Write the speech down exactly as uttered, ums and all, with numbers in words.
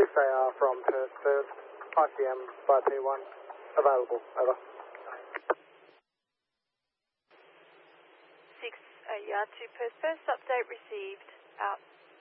six A R from Perth First, I C M by P one, available, over. six A R to Perth First, update received, out.